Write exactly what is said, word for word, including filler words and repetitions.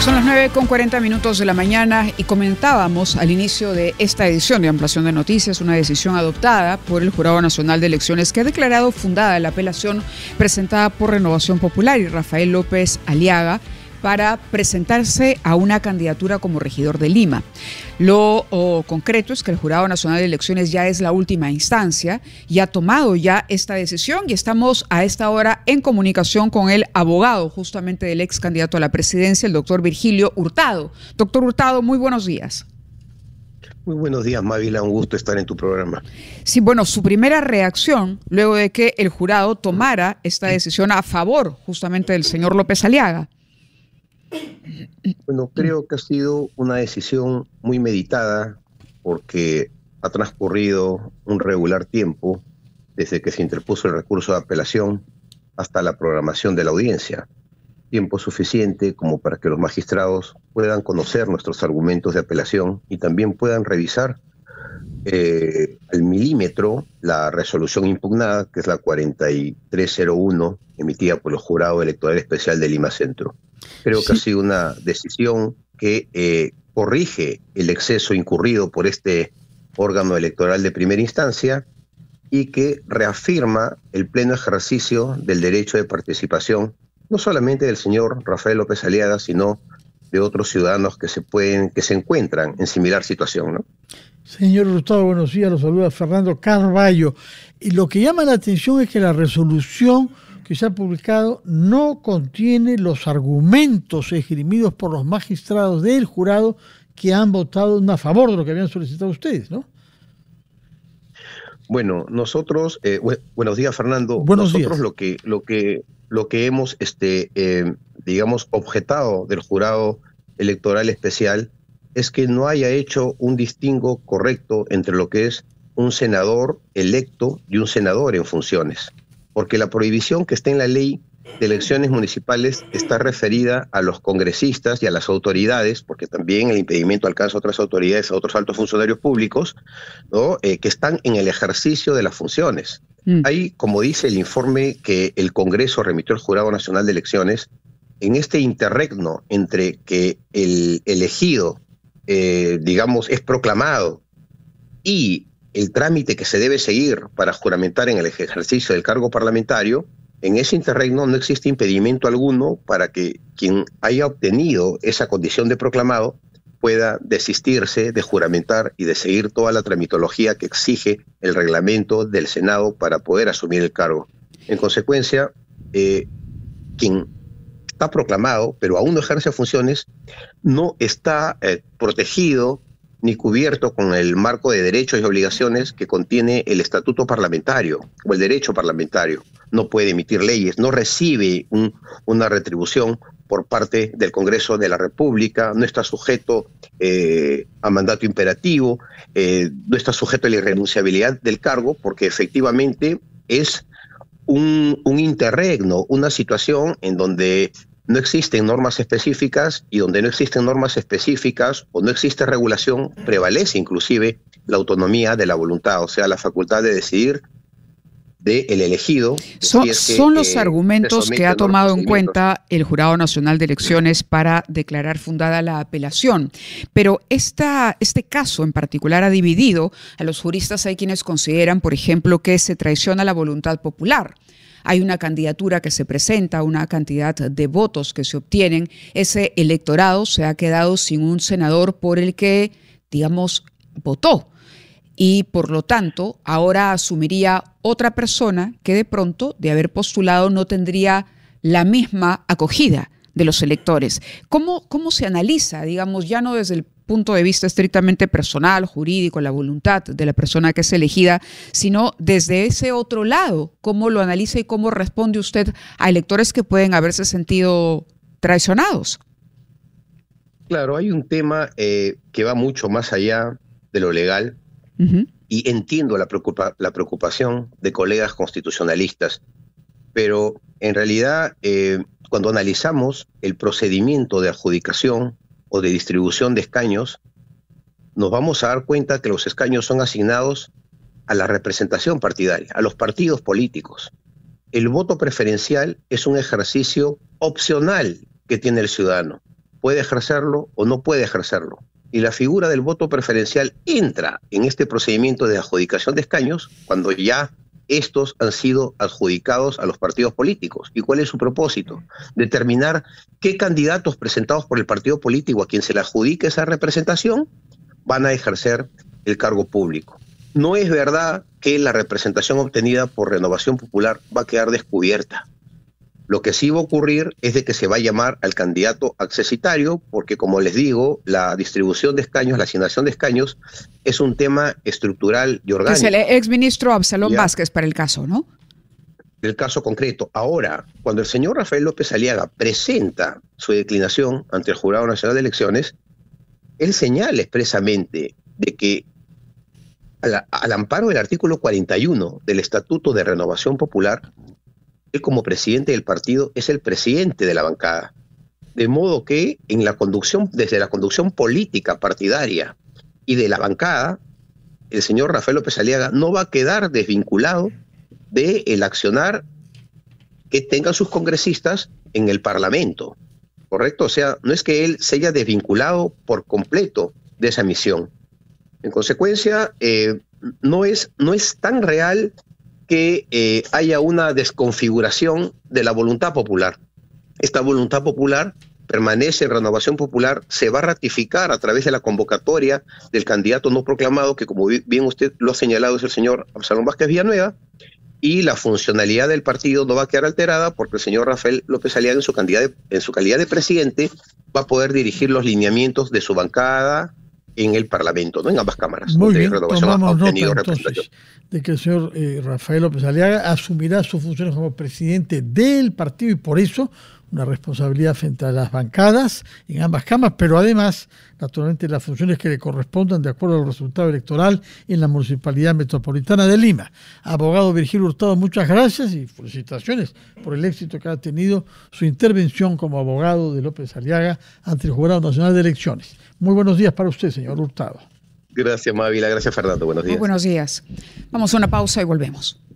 Son las nueve con cuarenta minutos de la mañana y comentábamos al inicio de esta edición de Ampliación de Noticias una decisión adoptada por el Jurado Nacional de Elecciones que ha declarado fundada la apelación presentada por Renovación Popular y Rafael López Aliaga para presentarse a una candidatura como regidor de Lima. Lo oh, concreto es que el Jurado Nacional de Elecciones ya es la última instancia y ha tomado ya esta decisión y estamos a esta hora en comunicación con el abogado justamente del ex candidato a la presidencia, el doctor Virgilio Hurtado. Doctor Hurtado, muy buenos días. Muy buenos días, Mávila, un gusto estar en tu programa. Sí, bueno, su primera reacción luego de que el jurado tomara esta decisión a favor justamente del señor López Aliaga. Bueno, creo que ha sido una decisión muy meditada porque ha transcurrido un regular tiempo desde que se interpuso el recurso de apelación hasta la programación de la audiencia. Tiempo suficiente como para que los magistrados puedan conocer nuestros argumentos de apelación y también puedan revisar eh, al milímetro la resolución impugnada, que es la cuarenta y tres cero uno, emitida por el Jurado Electoral Especial de Lima Centro. Creo que sí. Ha sido una decisión que eh, corrige el exceso incurrido por este órgano electoral de primera instancia y que reafirma el pleno ejercicio del derecho de participación, no solamente del señor Rafael López Aliaga, sino de otros ciudadanos que se pueden, que se encuentran en similar situación, ¿no? Señor Hurtado, buenos días, lo saluda Fernando Carballo. Y lo que llama la atención es que la resolución que se ha publicado no contiene los argumentos esgrimidos por los magistrados del jurado que han votado a favor de lo que habían solicitado ustedes, ¿no? Bueno, nosotros, eh, buenos días, Fernando. Buenos nosotros días. lo que, lo que, lo que hemos, este, eh, digamos, objetado del Jurado Electoral Especial es que no haya hecho un distingo correcto entre lo que es un senador electo y un senador en funciones. Porque la prohibición que está en la ley de elecciones municipales está referida a los congresistas y a las autoridades, porque también el impedimento alcanza a otras autoridades, a otros altos funcionarios públicos, ¿no? eh, que están en el ejercicio de las funciones. Mm. Hay, como dice el informe que el Congreso remitió al Jurado Nacional de Elecciones, en este interregno entre que el elegido, eh, digamos, es proclamado y el trámite que se debe seguir para juramentar en el ejercicio del cargo parlamentario, en ese interregno no existe impedimento alguno para que quien haya obtenido esa condición de proclamado pueda desistirse de juramentar y de seguir toda la tramitología que exige el reglamento del Senado para poder asumir el cargo. En consecuencia, eh, quien está proclamado, pero aún no ejerce funciones, no está eh, protegido ni cubierto con el marco de derechos y obligaciones que contiene el estatuto parlamentario o el derecho parlamentario. No puede emitir leyes, no recibe un, una retribución por parte del Congreso de la República, no está sujeto eh, a mandato imperativo, eh, no está sujeto a la irrenunciabilidad del cargo, porque efectivamente es un, un interregno, una situación en donde no existen normas específicas y donde no existen normas específicas o no existe regulación, prevalece inclusive la autonomía de la voluntad, o sea, la facultad de decidir del elegido. Son, si es que, son los eh, argumentos que ha tomado en cuenta el Jurado Nacional de Elecciones para declarar fundada la apelación. Pero esta, este caso en particular ha dividido a los juristas. Hay quienes consideran, por ejemplo, que se traiciona la voluntad popular. Hay una candidatura que se presenta, una cantidad de votos que se obtienen. Ese electorado se ha quedado sin un senador por el que, digamos, votó. Y por lo tanto, ahora asumiría otra persona que de pronto, de haber postulado, no tendría la misma acogida de los electores. ¿Cómo, cómo se analiza, digamos, ya no desde el punto de vista estrictamente personal, jurídico, la voluntad de la persona que es elegida, sino desde ese otro lado? ¿Cómo lo analiza y cómo responde usted a electores que pueden haberse sentido traicionados? Claro, hay un tema eh, que va mucho más allá de lo legal. Uh-huh. Y entiendo la, preocupa, la preocupación de colegas constitucionalistas, pero en realidad eh, cuando analizamos el procedimiento de adjudicación o de distribución de escaños, nos vamos a dar cuenta que los escaños son asignados a la representación partidaria, a los partidos políticos. El voto preferencial es un ejercicio opcional que tiene el ciudadano. puede ejercerlo o no puede ejercerlo. Y la figura del voto preferencial entra en este procedimiento de adjudicación de escaños cuando ya estos han sido adjudicados a los partidos políticos. ¿Y cuál es su propósito? Determinar qué candidatos presentados por el partido político a quien se le adjudique esa representación van a ejercer el cargo público. No es verdad que la representación obtenida por Renovación Popular va a quedar descubierta. Lo que sí va a ocurrir es de que se va a llamar al candidato accesitario, porque como les digo, la distribución de escaños, la asignación de escaños, es un tema estructural y orgánico. Es el exministro Absalón ¿Ya? Vázquez para el caso, ¿no? El caso concreto. Ahora, cuando el señor Rafael López Aliaga presenta su declinación ante el Jurado Nacional de Elecciones, él señala expresamente de que al, al amparo del artículo cuarenta y uno del Estatuto de Renovación Popular, él como presidente del partido es el presidente de la bancada. De modo que en la conducción, desde la conducción política partidaria y de la bancada, el señor Rafael López Aliaga no va a quedar desvinculado del accionar que tengan sus congresistas en el Parlamento, ¿correcto? O sea, no es que él se haya desvinculado por completo de esa misión. En consecuencia, eh, no es, no es tan real que eh, haya una desconfiguración de la voluntad popular. Esta voluntad popular permanece en Renovación Popular, se va a ratificar a través de la convocatoria del candidato no proclamado, que como bien usted lo ha señalado es el señor Absalón Vázquez Villanueva, y la funcionalidad del partido no va a quedar alterada porque el señor Rafael López Aliaga en su calidad de, en su calidad de presidente va a poder dirigir los lineamientos de su bancada en el Parlamento, ¿no? En ambas cámaras. Muy bien, tomamos nota entonces de que el señor eh, Rafael López Aliaga asumirá sus funciones como presidente del partido y por eso una responsabilidad frente a las bancadas en ambas cámaras, pero además, naturalmente, las funciones que le correspondan de acuerdo al resultado electoral en la Municipalidad Metropolitana de Lima. Abogado Virgilio Hurtado, muchas gracias y felicitaciones por el éxito que ha tenido su intervención como abogado de López Aliaga ante el Jurado Nacional de Elecciones. Muy buenos días para usted, señor Hurtado. Gracias, Mávila. Gracias, Fernando. Buenos días. Muy buenos días. Vamos a una pausa y volvemos.